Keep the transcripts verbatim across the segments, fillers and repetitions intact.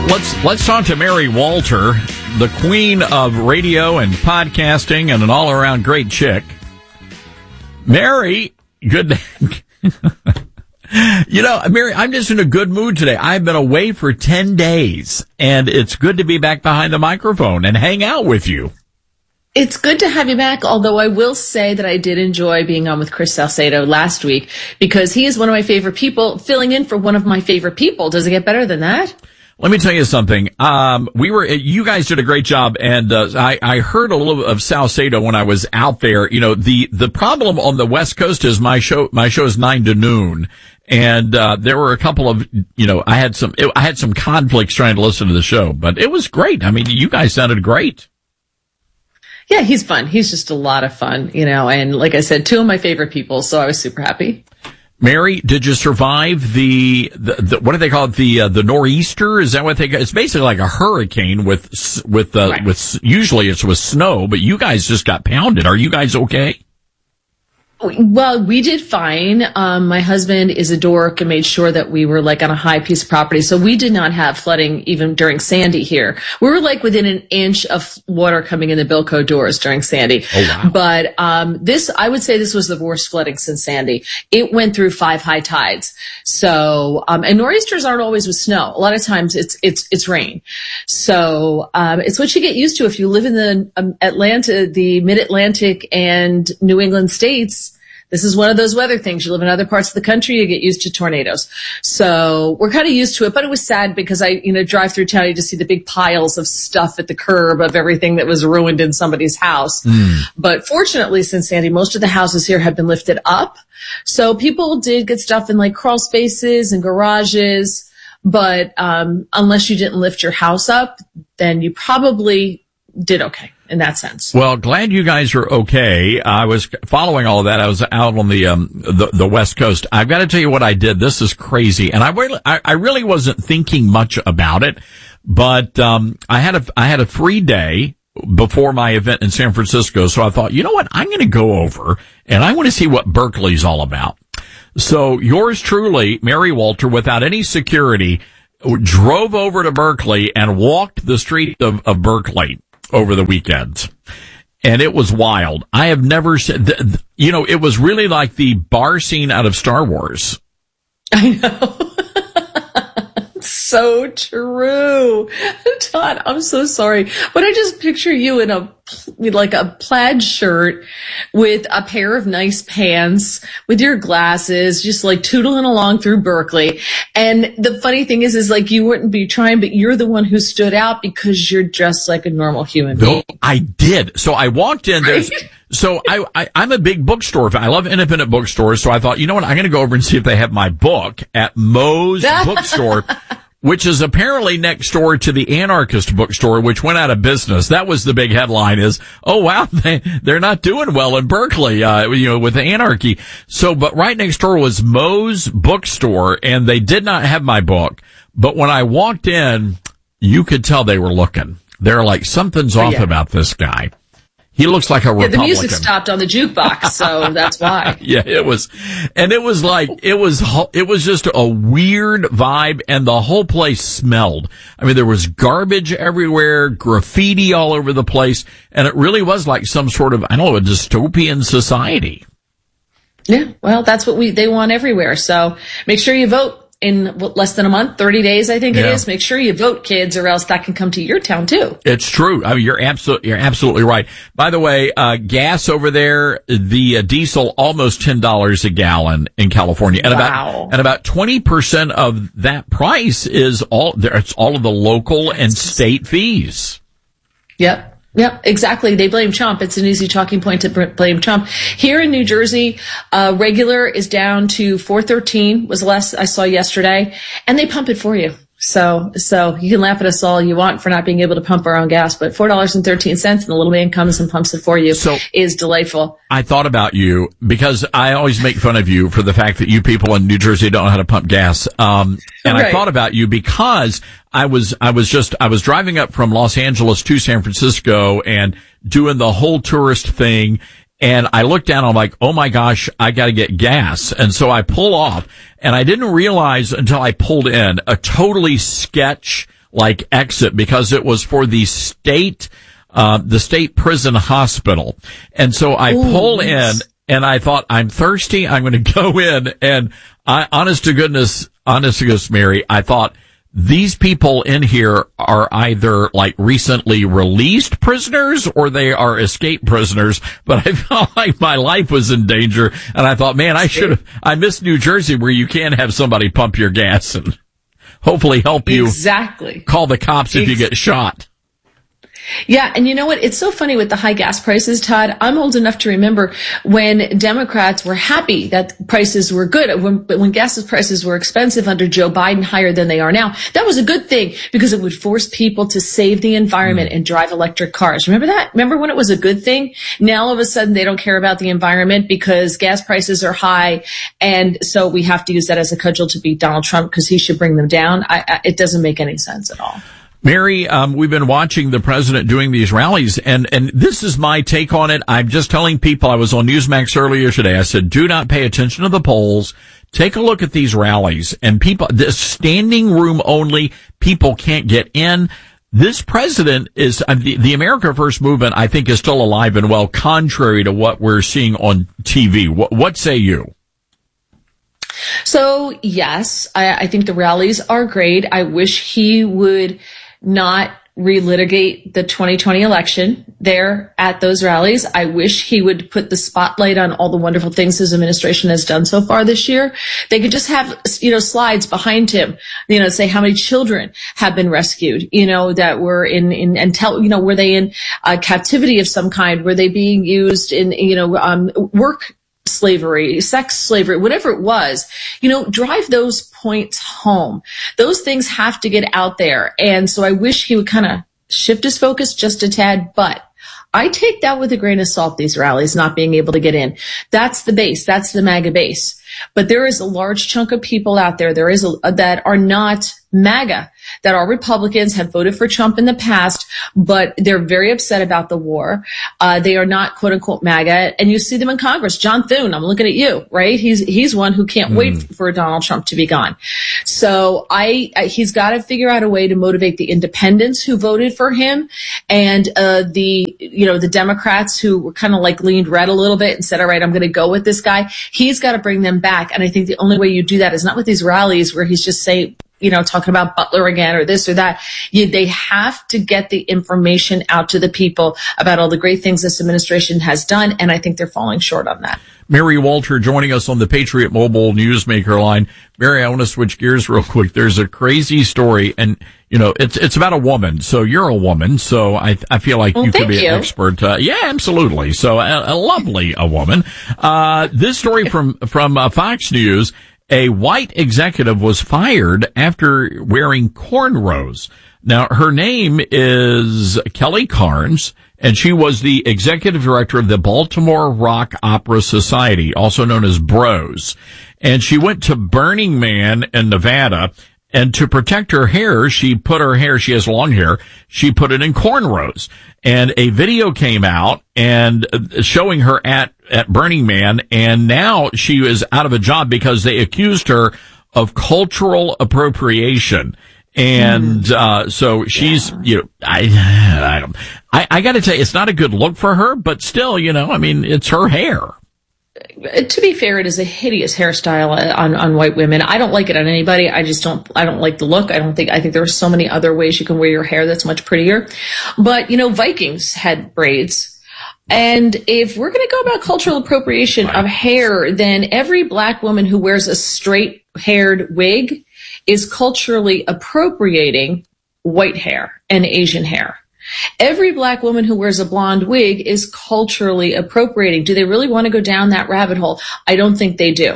Let's let's talk to Mary Walter, the queen of radio and podcasting and an all-around great chick. Mary, good. You know, Mary, I'm just in a good mood today. I've been away for ten days, and it's good to be back behind the microphone and hang out with you. It's good to have you back, although I will say that I did enjoy being on with Chris Salcedo last week because he is one of my favorite people, filling in for one of my favorite people. Does it get better than that? Let me tell you something. Um, we were, you guys did a great job, and uh, I, I heard a little of Salcedo when I was out there. You know, the the problem on the West Coast is my show. My show is nine to noon, and uh, there were a couple of, you know, I had some, I had some conflicts trying to listen to the show, but it was great. I mean, you guys sounded great. Yeah, he's fun. He's just a lot of fun, you know. And like I said, two of my favorite people, so I was super happy. Mary, did you survive the, the, the what do they call it? The, uh, the nor'easter? Is that what they, it's basically like a hurricane with, with, uh, right. with, usually it's with snow, but you guys just got pounded. Are you guys okay? Well, we did fine. Um, my husband is a dork and made sure that we were like on a high piece of property. So we did not have flooding even during Sandy here. We were like within an inch of water coming in the Bilco doors during Sandy. Oh, wow. But, um, this, I would say this was the worst flooding since Sandy. It went through five high tides. So, um, and nor'easters aren't always with snow. A lot of times it's, it's, it's rain. So, um, it's what you get used to if you live in the um, Atlanta, the mid-Atlantic and New England states. This is one of those weather things. You live in other parts of the country, you get used to tornadoes. So we're kind of used to it, but it was sad because I, you know, drive through town, you just see the big piles of stuff at the curb of everything that was ruined in somebody's house. Mm. But fortunately, since Sandy, most of the houses here have been lifted up. So people did get stuff in like crawl spaces and garages. But, um, unless you didn't lift your house up, then you probably did okay. In that sense. Well, glad you guys are okay. I was following all of that. I was out on the um the, the West Coast. I've got to tell you what I did. This is crazy, and I really I, I really wasn't thinking much about it, but um I had a I had a free day before my event in San Francisco, so I thought, you know what, I'm going to go over and I want to see what Berkeley's all about. So yours truly, Mary Walter, without any security, drove over to Berkeley and walked the street of, of Berkeley over the weekends. And it was wild. I have never said, you know, it was really like the bar scene out of Star Wars. I know. So true. Todd, I'm so sorry. But I just picture you in a, like a plaid shirt with a pair of nice pants, with your glasses, just like tootling along through Berkeley. And the funny thing is, is like you wouldn't be trying, but you're the one who stood out because you're dressed like a normal human being. No, I did. So I walked in there. So I, I, I'm a big bookstore fan. I love independent bookstores. So I thought, you know what? I'm going to go over and see if they have my book at Moe's Bookstore, which is apparently next door to the Anarchist Bookstore, which went out of business. That was the big headline is, oh wow, they, they're not doing well in Berkeley, uh, you know, with the anarchy. So, but right next door was Moe's Bookstore, and they did not have my book. But when I walked in, you could tell they were looking. They're like, something's off yeah. about this guy. He looks like a Republican. Yeah, the music stopped on the jukebox, so that's why. Yeah, it was, and it was like, it was, it was just a weird vibe, and the whole place smelled. I mean, there was garbage everywhere, graffiti all over the place, and it really was like some sort of, I don't know, a dystopian society. Yeah, well, that's what we, they want everywhere, so make sure you vote. In less than a month, thirty days, I think it yeah. is. Make sure you vote, kids, or else that can come to your town too. It's true. I mean, you're absolutely, you're absolutely right. By the way, uh, gas over there, the uh, diesel almost ten dollars a gallon in California, and wow. about and about twenty percent of that price is all there. It's all of the local and state fees. Yep. Yep, exactly. They blame Trump. It's an easy talking point to blame Trump. Here in New Jersey, uh, regular is down to four thirteen was the last I saw yesterday, and they pump it for you. So, so you can laugh at us all you want for not being able to pump our own gas, but four dollars and thirteen cents and the little man comes and pumps it for you so, is delightful. I thought about you because I always make fun of you for the fact that you people in New Jersey don't know how to pump gas. Um, and right. I thought about you because I was, I was just, I was driving up from Los Angeles to San Francisco and doing the whole tourist thing. And I looked down, I'm like, oh my gosh, I gotta get gas. And so I pull off, and I didn't realize until I pulled in a totally sketch, like exit because it was for the state, uh, the state prison hospital. And so I Ooh, pull yes. in and I thought, I'm thirsty. I'm going to go in. And I, honest to goodness, honest to goodness, Mary, I thought, these people in here are either like recently released prisoners or they are escape prisoners, but I felt like my life was in danger. And I thought, man, I should have, I miss New Jersey where you can have somebody pump your gas and hopefully help you exactly call the cops if Ex- you get shot. Yeah, and you know what? It's so funny with the high gas prices, Todd. I'm old enough to remember when Democrats were happy that prices were good. When, when gas prices were expensive under Joe Biden, higher than they are now. That was a good thing because it would force people to save the environment mm. and drive electric cars. Remember that? Remember when it was a good thing? Now all of a sudden they don't care about the environment because gas prices are high, and so we have to use that as a cudgel to beat Donald Trump because he should bring them down. I, I, it doesn't make any sense at all. Mary, um, we've been watching the president doing these rallies, and, and this is my take on it. I'm just telling people, I was on Newsmax earlier today. I said, do not pay attention to the polls. Take a look at these rallies, and people, this standing room only, people can't get in. This president is, uh, the, the America First movement, I think, is still alive and well, contrary to what we're seeing on T V. What, what say you? So, yes, I, I think the rallies are great. I wish he would not relitigate the twenty twenty election there at those rallies. I wish he would put the spotlight on all the wonderful things his administration has done so far this year. They could just have, you know, slides behind him, you know, say how many children have been rescued, you know, that were in, in, and tell, you know, were they in uh, captivity of some kind? Were they being used in, you know, um, work slavery, sex slavery, whatever it was, you know, drive those points home. Those things have to get out there. And so I wish he would kind of shift his focus just a tad, but I take that with a grain of salt, these rallies not being able to get in. That's the base. That's the MAGA base. But there is a large chunk of people out there, there is a, that are not MAGA, that are Republicans, have voted for Trump in the past, but they're very upset about the war. Uh, they are not quote unquote MAGA. And you see them in Congress. John Thune, I'm looking at you, right? He's, he's one who can't mm. wait for Donald Trump to be gone. So I, I he's got to figure out a way to motivate the independents who voted for him and, uh, the, you know, the Democrats who were kind of like leaned red a little bit and said, all right, I'm going to go with this guy. He's got to bring them back. And I think the only way you do that is not with these rallies where he's just saying, you know, talking about Butler again or this or that. You, they have to get the information out to the people about all the great things this administration has done, and I think they're falling short on that. Mary Walter joining us on the Patriot Mobile Newsmaker line. Mary, I want to switch gears real quick. There's a crazy story, and, you know, it's it's about a woman. So you're a woman, so I I feel like well, you could be you. an expert. Uh, yeah, absolutely. So a, a lovely a woman. Uh, this story from, from uh, Fox News. A white executive was fired after wearing cornrows. Now, her name is Kelly Carnes, and she was the executive director of the Baltimore Rock Opera Society, also known as BROS. And she went to Burning Man in Nevada, and to protect her hair, she put her hair, she has long hair, she put it in cornrows. And a video came out and showing her at, at Burning Man, and now she is out of a job because they accused her of cultural appropriation. And, mm. uh, so she's, yeah. you know, I, I don't, I, I gotta tell you, it's not a good look for her, but still, you know, I mean, it's her hair. To be fair, it is a hideous hairstyle on, on white women. I don't like it on anybody. I just don't, I don't like the look. I don't think, I think there are so many other ways you can wear your hair that's much prettier. But, you know, Vikings had braids. And if we're going to go about cultural appropriation right. of hair, then every black woman who wears a straight haired wig is culturally appropriating white hair and Asian hair. Every black woman who wears a blonde wig is culturally appropriating. Do they really want to go down that rabbit hole? I don't think they do.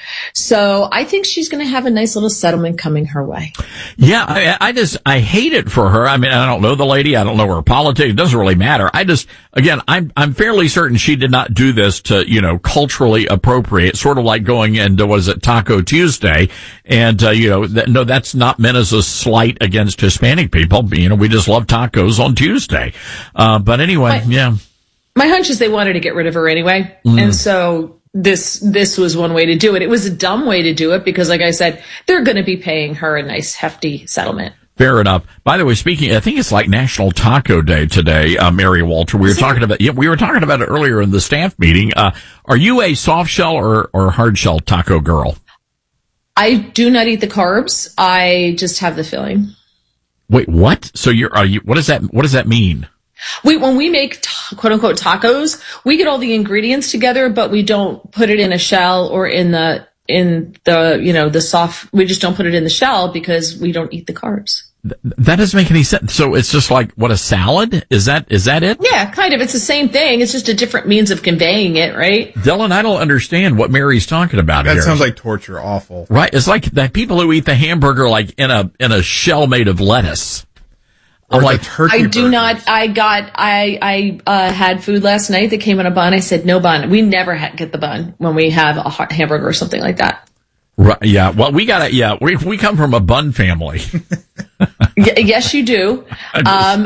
So I think she's going to have a nice little settlement coming her way. Yeah, I, I just, I hate it for her. I mean, I don't know the lady. I don't know her politics. It doesn't really matter. I just, again, I'm, I'm fairly certain she did not do this to, you know, culturally appropriate, sort of like going into, what is it, Taco Tuesday. And, uh, you know, th- no, that's not meant as a slight against Hispanic people. You know, we just love tacos on Tuesday. Uh, but anyway, my, yeah. My hunch is they wanted to get rid of her anyway. Mm. And so, This, this was one way to do it. It was a dumb way to do it because, like I said, they're going to be paying her a nice hefty settlement. Fair enough. By the way, speaking, I think it's like National Taco Day today, uh, Mary Walter. We were talking about, yeah, we were talking about it earlier in the staff meeting. Uh, are you a soft shell or, or hard shell taco girl? I do not eat the carbs. I just have the filling. Wait, what? So you're, are you, what does that, what does that mean? We, when we make t- quote unquote tacos, we get all the ingredients together, but we don't put it in a shell or in the, in the, you know, the soft, we just don't put it in the shell because we don't eat the carbs. That doesn't make any sense. So it's just like, what, a salad? Is that, is that it? Yeah, kind of. It's the same thing. It's just a different means of conveying it, right? Dylan, I don't understand what Mary's talking about that here. That sounds like torture. Awful. Right. It's like the people who eat the hamburger like in a, in a shell made of lettuce. I'm like, I do burgers. not, I got, I, I, uh, had food last night that came in a bun. I said, no bun. We never ha- get the bun when we have a hamburger or something like that. Right. Yeah. Well, we got it. Yeah. We, we come from a bun family. y- yes, you do. Um,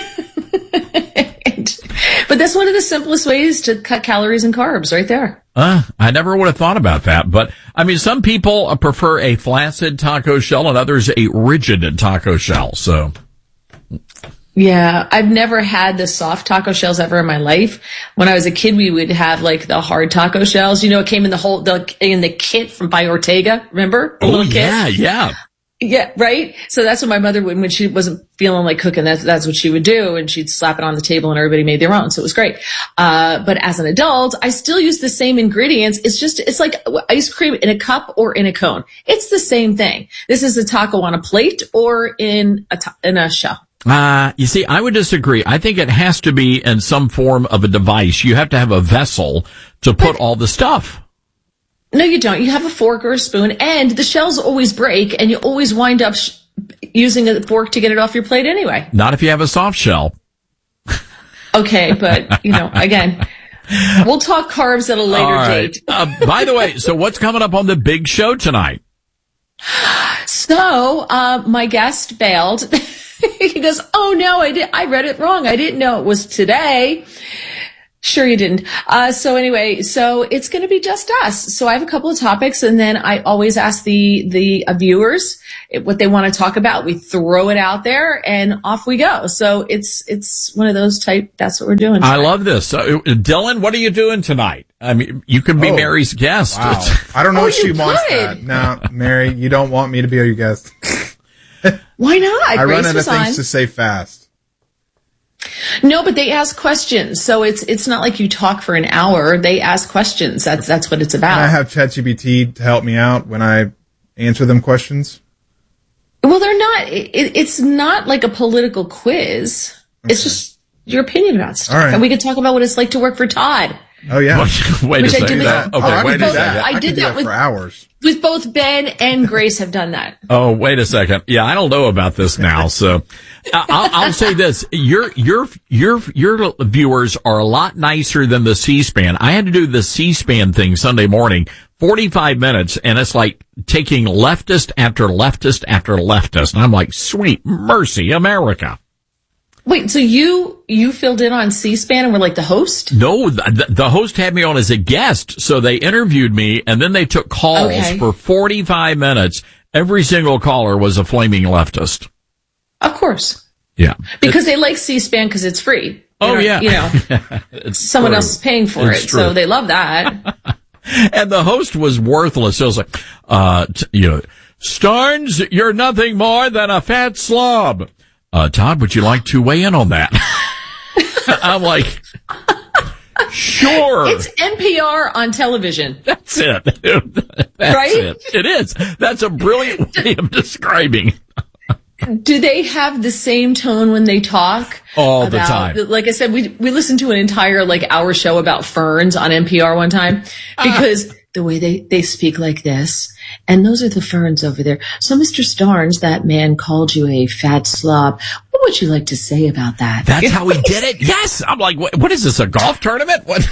but that's one of the simplest ways to cut calories and carbs right there. Uh, I never would have thought about that. But I mean, some people prefer a flaccid taco shell and others a rigid taco shell. So. Yeah, I've never had the soft taco shells ever in my life. When I was a kid, we would have like the hard taco shells. You know, it came in the whole, the, in the kit from by Ortega. Remember? The oh, yeah, kit? yeah. Yeah, right? So that's what my mother would, when she wasn't feeling like cooking, that's, that's what she would do. And she'd slap it on the table and everybody made their own. So it was great. Uh, but as an adult, I still use the same ingredients. It's just, it's like ice cream in a cup or in a cone. It's the same thing. This is a taco on a plate or in a, ta- in a shell. Uh, you see, I would disagree. I think it has to be in some form of a device. You have to have a vessel to put but, all the stuff. No, you don't. You have a fork or a spoon, and the shells always break, and you always wind up sh- using a fork to get it off your plate anyway. Not if you have a soft shell. Okay, but, you know, again, we'll talk carbs at a later right. date. uh, by the way, so what's coming up on the big show tonight? So, uh, my guest bailed. He goes, oh no, I did, I read it wrong. I didn't know it was today. Sure you didn't. Uh, so anyway, so it's going to be just us. So I have a couple of topics, and then I always ask the, the uh, viewers what they want to talk about. We throw it out there and off we go. So it's, it's one of those type, that's what we're doing tonight. I love this. So, Dylan, what are you doing tonight? I mean, you can be oh, Mary's guest. Wow. I don't know oh, if she could. wants that. No, Mary, you don't want me to be your guest. Why not? I Grace run out of things on. to say fast. No, but they ask questions, so it's it's not like you talk for an hour. They ask questions. That's that's what it's about. Can I have ChatGPT to help me out when I answer them questions? Well, they're not. It, it's not like a political quiz. Okay. It's just your opinion about stuff, right. And we could talk about what it's like to work for Todd. Oh yeah. Wait Which a I did second. with, Okay, oh, wait a second. That. I, I did that, that with, for hours. With both Ben and Grace have done that. Oh, wait a second. Yeah, I don't know about this now. So I'll, I'll say this. Your, your, your, your viewers are a lot nicer than the C-SPAN. I had to do the C-SPAN thing Sunday morning, forty-five minutes, and it's like taking leftist after leftist after leftist. And I'm like, sweet mercy, America. Wait, so you, you filled in on C-SPAN and were like the host? No, the, the host had me on as a guest. So they interviewed me and then they took calls okay. for forty-five minutes. Every single caller was a flaming leftist. Of course. Yeah. Because it's, they like C-SPAN because it's free. You oh, know, yeah. You know, someone true. else is paying for it's it. True. So they love that. And the host was worthless. It was like, uh, t- you know, Starnes, you're nothing more than a fat slob. Uh, Todd, would you like to weigh in on that? I'm like, sure. It's N P R on television. That's it. That's right? it. It is. That's a brilliant way of describing. Do they have the same tone when they talk? All about, the time. Like I said, we we listened to an entire like hour show about ferns on N P R one time because uh. the way they, they speak like this. And those are the ferns over there. So, Mister Starnes, that man called you a fat slob. What would you like to say about that? That's how he did it? Yes! I'm like, what, what is this, a golf tournament? What?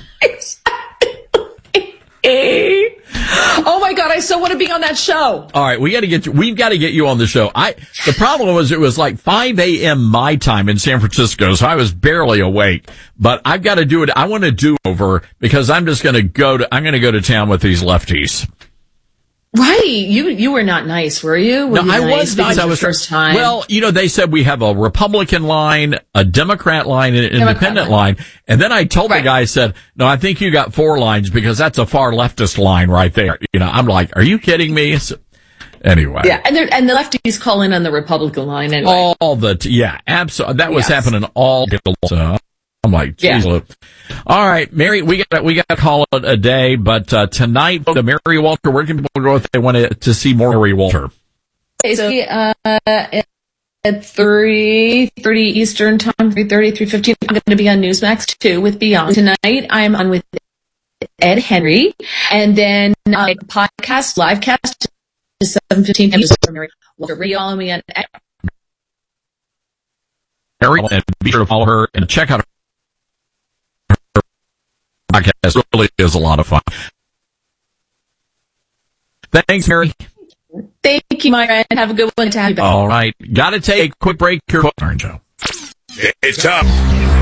Oh my God, I so want to be on that show. All right, we got to get you, we've got to get you on the show. I, the problem was it was like five a.m. my time in San Francisco, so I was barely awake, but I've got to do it. I want to do over because I'm just going to go to, I'm going to go to town with these lefties. Right. You you were not nice, were you? Were No, you I nice was nice. because I it was the first time. Well, you know, they said we have a Republican line, a Democrat line, and an Democrat independent line. line. And then I told Right. the guy, I said, no, I think you got four lines because that's a far leftist line right there. You know, I'm like, are you kidding me? So, anyway. Yeah, and and the lefties call in on the Republican line anyway. All the, t- yeah, absolutely. That was Yes. happening all day long. So I'm like, geez, Yeah. look. All right, Mary, we got we got to call it a day. But uh, tonight, to Mary Walter, where can people go if they want to, to see more Mary Walter? Okay, so uh, at three thirty Eastern time, three thirty, three fifteen, I'm going to be on Newsmax two with Beyond. Tonight, I'm on with Ed Henry, and then uh, podcast live cast to seven fifteen Eastern. Mary Walter, follow me on. Mary, and be sure to follow her and check out her podcast. It really is a lot of fun. Thanks, Mary. Thank you, Myra, and have a good one to have you back. All right. Got to take a quick break here. Joe. It's up.